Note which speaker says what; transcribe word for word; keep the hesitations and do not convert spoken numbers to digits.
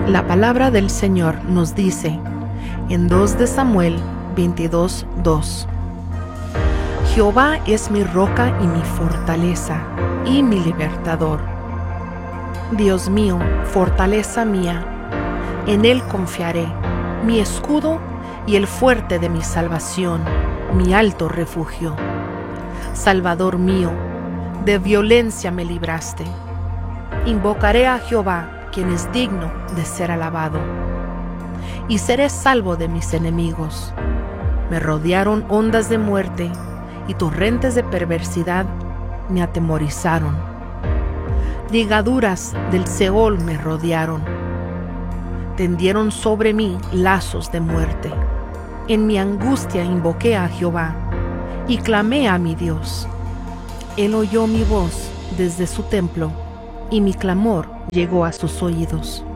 Speaker 1: La palabra del Señor nos dice en dos de Samuel veintidós, dos: Jehová es mi roca y mi fortaleza y mi libertador. Dios mío, fortaleza mía, en Él confiaré, mi escudo y el fuerte de mi salvación, mi alto refugio. Salvador mío, de violencia me libraste. Invocaré a Jehová, quien es digno de ser alabado, y seré salvo de mis enemigos. Me rodearon ondas de muerte, y torrentes de perversidad me atemorizaron. Ligaduras del Seol me rodearon. Tendieron sobre mí lazos de muerte. En mi angustia invoqué a Jehová, y clamé a mi Dios. Él oyó mi voz desde su templo, y mi clamor llegó a sus oídos.